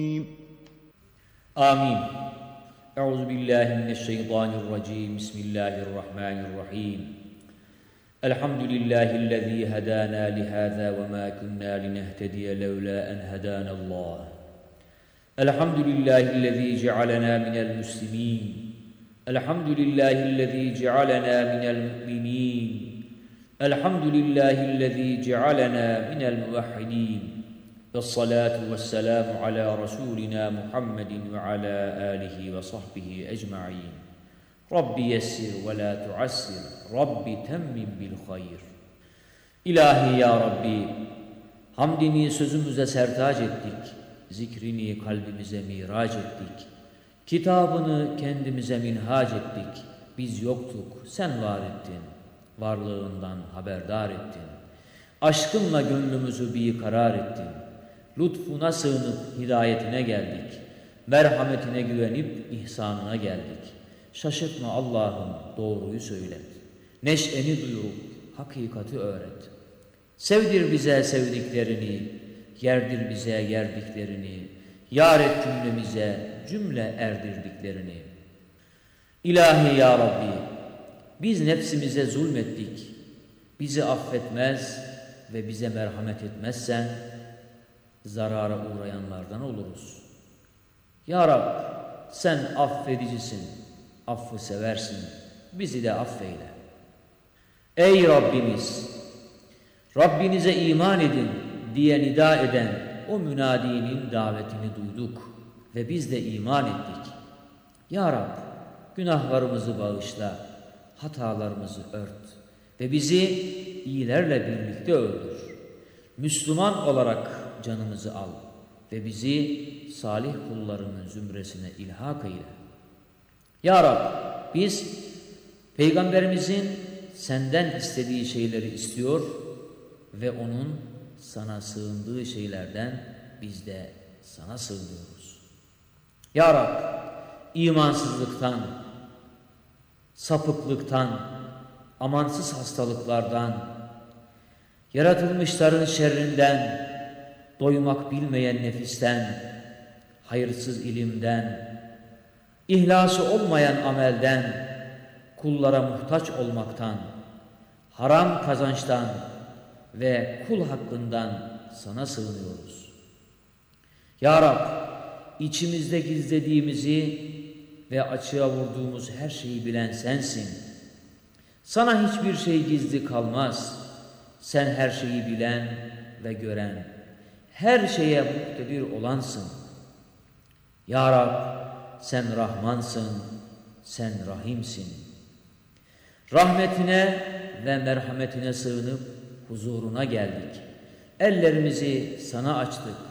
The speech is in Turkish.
آمين. أعوذ بالله من الشيطان الرجيم. بسم الله الرحمن الرحيم. الحمد لله الذي هدانا لهذا وما كنا لنهتدي لولا أن هدانا الله. الحمد لله الذي جعلنا من المسلمين. الحمد لله الذي جعلنا من المؤمنين. الحمد لله الذي جعلنا من الموحدين. والصلاة والسلام على رسولنا محمد وعلى آله وصحبه أجمعين. رب يسر ولا تعسر. رب تمم بالخير. İlahi ya Rabbi, hamdini sözümüze sertaç ettik, zikrini kalbimize miraç ettik, kitabını kendimize minhac ettik. Biz yoktuk, sen var ettin, varlığından haberdar ettin. Aşkınla gönlümüzü bir karar ettin. Lütfuna sığınıp hidayetine geldik. Merhametine güvenip ihsanına geldik. Şaşırtma Allah'ım, doğruyu söylet. Neşeni duyurup hakikati öğret. Sevdir bize sevdiklerini, yerdir bize yerdiklerini, yar et cümlemize cümle erdirdiklerini. İlahi ya Rabbi, biz nefsimize zulmettik. Bizi affetmez ve bize merhamet etmezsen zarara uğrayanlardan oluruz. Ya Rab, sen affedicisin, affı seversin, bizi de affeyle. Ey Rabbimiz, Rabbinize iman edin diye nida eden o münadinin davetini duyduk ve biz de iman ettik. Ya Rab, günahlarımızı bağışla, hatalarımızı ört ve bizi iyilerle birlikte öldür. Müslüman olarak canımızı al ve bizi salih kullarının zümresine ilhak eyle. Ya Rab, biz Peygamberimizin senden istediği şeyleri istiyor ve onun sana sığındığı şeylerden biz de sana sığınıyoruz. Ya Rab, imansızlıktan, sapıklıktan, amansız hastalıklardan, yaratılmışların şerrinden, doymak bilmeyen nefisten, hayırsız ilimden, ihlası olmayan amelden, kullara muhtaç olmaktan, haram kazançtan ve kul hakkından sana sığınıyoruz. Ya Rab, içimizde gizlediğimizi ve açığa vurduğumuz her şeyi bilen sensin. Sana hiçbir şey gizli kalmaz. Sen her şeyi bilen ve gören, her şeye muktedir olansın. Ya Rab, sen Rahmansın, sen Rahimsin. Rahmetine ve merhametine sığınıp huzuruna geldik. Ellerimizi sana açtık.